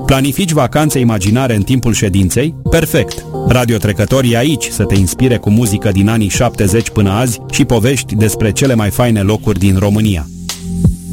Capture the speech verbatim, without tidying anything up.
Planifici vacanțe imaginare în timpul ședinței? Perfect! Radio Trecător e aici să te inspire cu muzică din anii șaptezeci până azi și povești despre cele mai faine locuri din România.